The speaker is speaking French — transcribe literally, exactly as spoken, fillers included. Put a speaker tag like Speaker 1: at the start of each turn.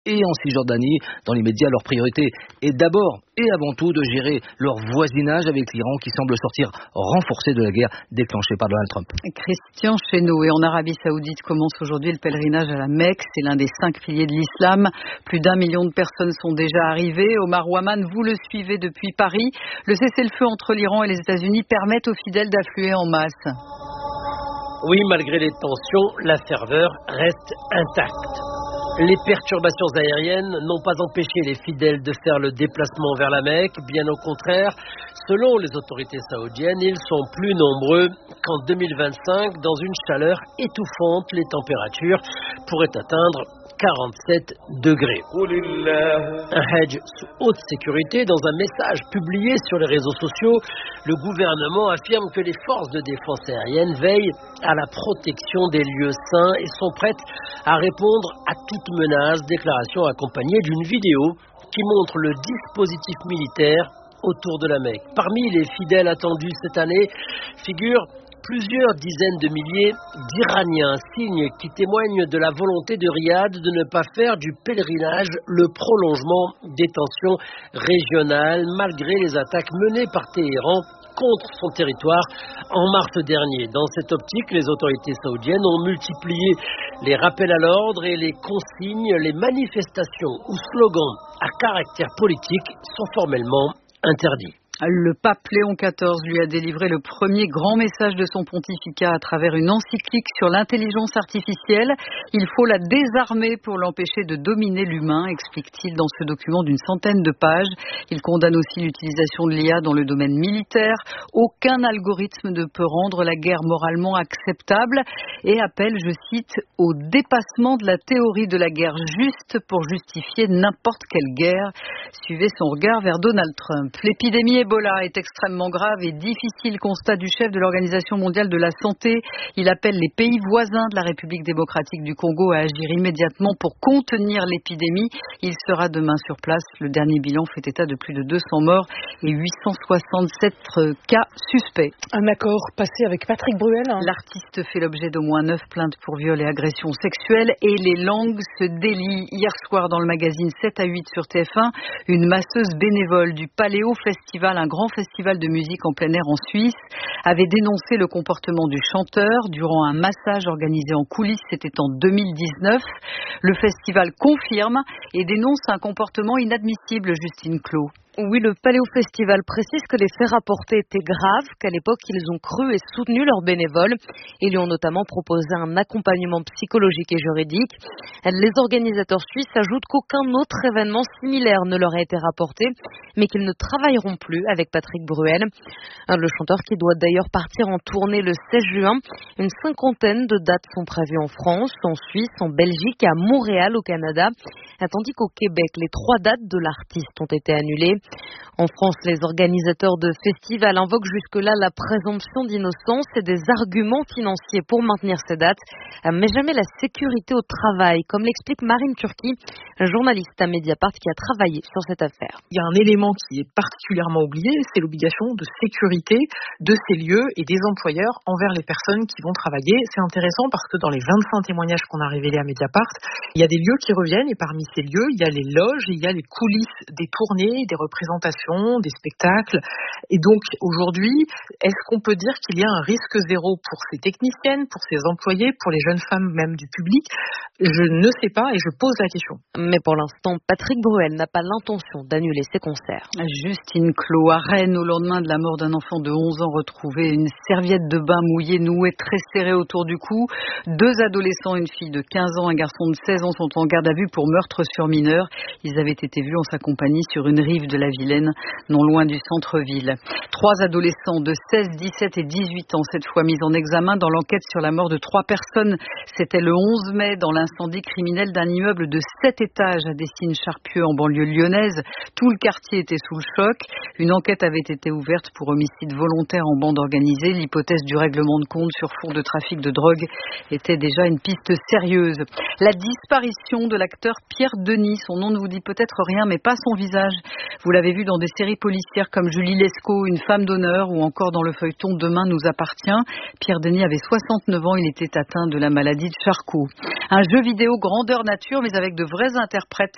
Speaker 1: et en Cisjordanie. Dans les médias, leur priorité est d'abord et avant tout de gérer leur voisinage avec l'Iran qui semble sortir renforcé de la guerre déclenchée par Donald Trump.
Speaker 2: Christian Chesneau, et en Arabie Saoudite commence aujourd'hui le pèlerinage à la Mecque. C'est l'un des cinq piliers de l'islam. Plus d'un million de personnes sont déjà arrivées. Omar Ouaman, vous le suivez depuis Paris. Le cessez-le-feu entre l'Iran et les États-Unis permet aux fidèles d'affluer en masse.
Speaker 3: Oui, malgré les tensions, la ferveur reste intacte. Les perturbations aériennes n'ont pas empêché les fidèles de faire le déplacement vers la Mecque. Bien au contraire, selon les autorités saoudiennes, ils sont plus nombreux qu'en deux mille vingt-cinq. Dans une chaleur étouffante, les températures pourraient atteindre quarante-sept degrés. Un Hajj sous haute sécurité. Dans un message publié sur les réseaux sociaux, le gouvernement affirme que les forces de défense aérienne veillent à la protection des lieux saints et sont prêtes à répondre à toute menace. Déclaration accompagnée d'une vidéo qui montre le dispositif militaire autour de la Mecque. Parmi les fidèles attendus cette année figurent plusieurs dizaines de milliers d'Iraniens, signe qui témoigne de la volonté de Riyad de ne pas faire du pèlerinage le prolongement des tensions régionales, malgré les attaques menées par Téhéran contre son territoire en mars dernier. Dans cette optique, les autorités saoudiennes ont multiplié les rappels à l'ordre et les consignes. Les manifestations ou slogans à caractère politique sont formellement interdits.
Speaker 2: Le pape Léon quatorze lui a délivré le premier grand message de son pontificat à travers une encyclique sur l'intelligence artificielle. Il faut la désarmer pour l'empêcher de dominer l'humain, explique-t-il dans ce document d'une centaine de pages. Il condamne aussi l'utilisation de l'I A dans le domaine militaire. Aucun algorithme ne peut rendre la guerre moralement acceptable et appelle, je cite, au dépassement de la théorie de la guerre juste pour justifier n'importe quelle guerre. Suivez son regard vers Donald Trump. L'épidémie Ebola est extrêmement grave et difficile, constat du chef de l'Organisation mondiale de la santé. Il appelle les pays voisins de la République démocratique du Congo à agir immédiatement pour contenir l'épidémie. Il sera demain sur place. Le dernier bilan fait état de plus de deux cents morts et huit cent soixante-sept cas suspects.
Speaker 4: Un accord passé avec Patrick Bruel. Hein.
Speaker 2: L'artiste fait l'objet d'au moins neuf plaintes pour viol et agression sexuelle et les langues se délient. Hier soir dans le magazine sept à huit sur T F un, une masseuse bénévole du Paléo Festival, un grand festival de musique en plein air en Suisse, avait dénoncé le comportement du chanteur durant un massage organisé en coulisses, c'était en deux mille dix-neuf. Le festival confirme et dénonce un comportement inadmissible, Justine Clos.
Speaker 5: Oui, le Paléo Festival précise que les faits rapportés étaient graves, qu'à l'époque, ils ont cru et soutenu leurs bénévoles et lui ont notamment proposé un accompagnement psychologique et juridique. Les organisateurs suisses ajoutent qu'aucun autre événement similaire ne leur a été rapporté, mais qu'ils ne travailleront plus avec Patrick Bruel, le chanteur qui doit d'ailleurs partir en tournée le seize juin. Une cinquantaine de dates sont prévues en France, en Suisse, en Belgique et à Montréal au Canada, tandis qu'au Québec, les trois dates de l'artiste ont été annulées. En France, les organisateurs de festivals invoquent jusque-là la présomption d'innocence et des arguments financiers pour maintenir ces dates, mais jamais la sécurité au travail, comme l'explique Marine Turki, journaliste à Mediapart qui a travaillé sur cette affaire.
Speaker 4: Il y a un élément qui est particulièrement oublié, c'est l'obligation de sécurité de ces lieux et des employeurs envers les personnes qui vont travailler. C'est intéressant parce que dans les vingt-cinq témoignages qu'on a révélés à Mediapart, il y a des lieux qui reviennent et parmi ces lieux, il y a les loges, il y a les coulisses des tournées, des représentations, des spectacles. Et donc aujourd'hui, est-ce qu'on peut dire qu'il y a un risque zéro pour ces techniciennes, pour ces employés, pour les jeunes femmes même du public? Je ne sais pas et je pose la question.
Speaker 5: Mais pour l'instant, Patrick Bruel n'a pas l'intention d'annuler ses concerts.
Speaker 2: Justine Clos, à Rennes, au lendemain de la mort d'un enfant de onze ans retrouvé, une serviette de bain mouillée nouée très serrée autour du cou. Deux adolescents, une fille de quinze ans, un garçon de seize ans sont en garde à vue pour meurtre sur mineur. Ils avaient été vus en sa compagnie sur une rive de la Vilaine, non loin du centre-ville. Trois adolescents de seize, dix-sept et dix-huit ans, cette fois mis en examen dans l'enquête sur la mort de trois personnes. C'était le onze mai dans l'incendie criminel d'un immeuble de sept étages à Dessines-Charpieu en banlieue lyonnaise. Tout le quartier était sous le choc. Une enquête avait été ouverte pour homicide volontaire en bande organisée. L'hypothèse du règlement de compte sur fond de trafic de drogue était déjà une piste sérieuse. La disparition de l'acteur Pierre Denis, son nom ne vous dit peut-être rien, mais pas son visage. Vous l'avez vu dans des séries policières comme Julie Lescaut, Une femme d'honneur ou encore dans le feuilleton Demain nous appartient. Pierre Denis avait soixante-neuf ans, il était atteint de la maladie de Charcot. Un jeu vidéo grandeur nature mais avec de vrais interprètes